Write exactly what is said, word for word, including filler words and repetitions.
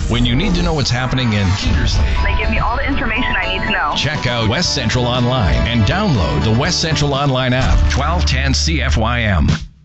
When you need to know what's happening in Keedersdale, They give me all the information I need to know. check out West Central Online and download the West Central Online app. twelve ten C F Y M.